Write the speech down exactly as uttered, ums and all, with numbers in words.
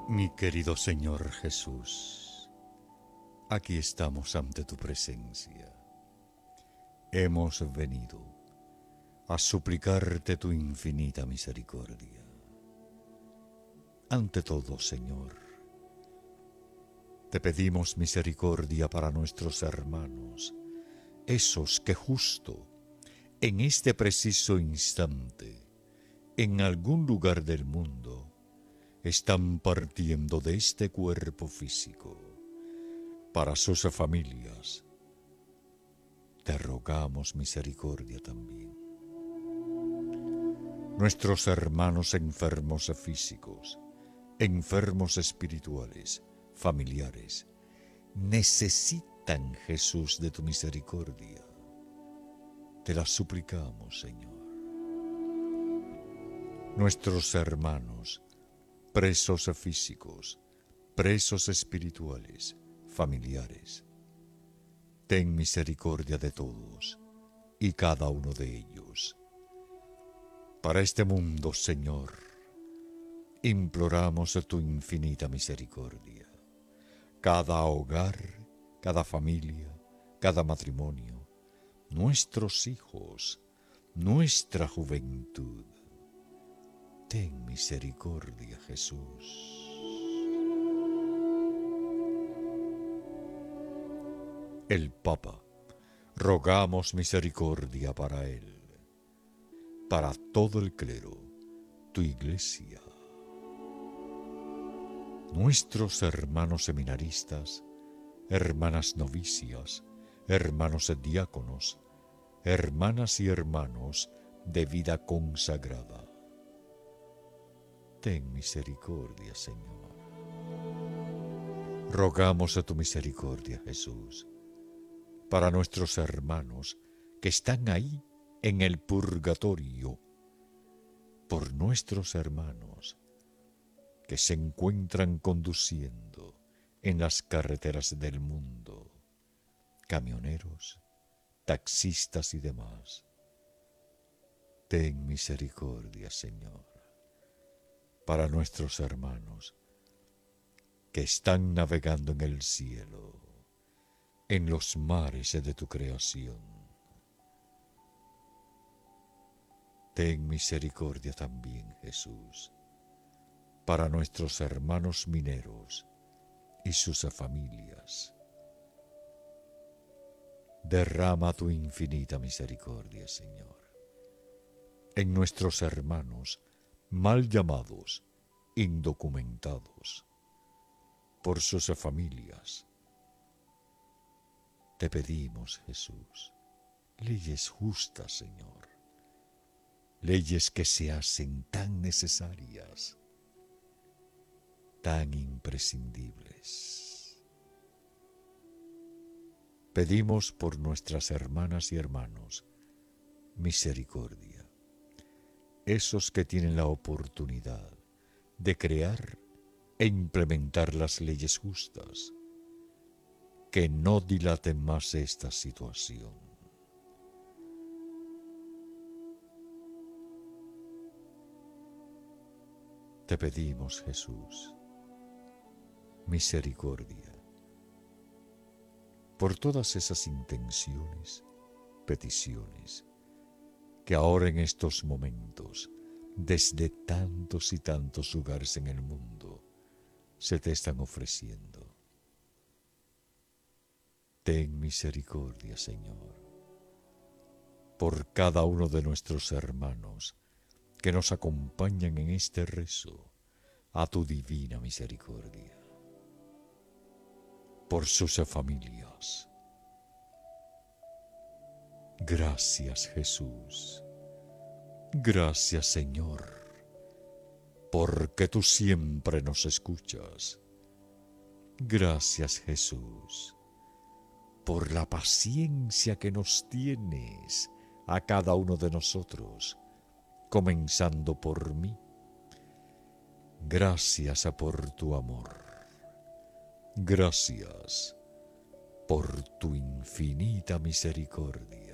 Mi querido Señor Jesús, aquí estamos ante tu presencia. Hemos venido a suplicarte tu infinita misericordia. Ante todo, Señor, te pedimos misericordia para nuestros hermanos, esos que justo en este preciso instante, en algún lugar del mundo, están partiendo de este cuerpo físico. Para sus familias, te rogamos misericordia también. Nuestros hermanos enfermos físicos, enfermos espirituales, familiares, necesitan, Jesús, de tu misericordia. Te la suplicamos, Señor. Nuestros hermanos, presos físicos, presos espirituales, familiares, ten misericordia de todos y cada uno de ellos. Para este mundo, Señor, imploramos tu infinita misericordia. Cada hogar, cada familia, cada matrimonio, nuestros hijos, nuestra juventud. Ten misericordia, Jesús. El Papa, rogamos misericordia para él, para todo el clero, tu Iglesia. Nuestros hermanos seminaristas, hermanas novicias, hermanos diáconos, hermanas y hermanos de vida consagrada. Ten misericordia, Señor. Rogamos a tu misericordia, Jesús, para nuestros hermanos que están ahí en el purgatorio, por nuestros hermanos que se encuentran conduciendo en las carreteras del mundo, camioneros, taxistas y demás. Ten misericordia, Señor, para nuestros hermanos que están navegando en el cielo, en los mares de tu creación. Ten misericordia también, Jesús, para nuestros hermanos mineros y sus familias. Derrama tu infinita misericordia, Señor, en nuestros hermanos mal llamados, indocumentados, por sus familias. Te pedimos, Jesús, leyes justas, Señor, leyes que se hacen tan necesarias, tan imprescindibles. Pedimos por nuestras hermanas y hermanos misericordia, esos que tienen la oportunidad de crear e implementar las leyes justas, que no dilaten más esta situación. Te pedimos, Jesús, misericordia por todas esas intenciones, peticiones, que ahora en estos momentos, desde tantos y tantos lugares en el mundo, se te están ofreciendo. Ten misericordia, Señor, por cada uno de nuestros hermanos que nos acompañan en este rezo a tu divina misericordia. Por sus familias. Gracias, Jesús. Gracias, Señor, porque tú siempre nos escuchas. Gracias, Jesús, por la paciencia que nos tienes a cada uno de nosotros, comenzando por mí. Gracias por tu amor. Gracias por tu infinita misericordia.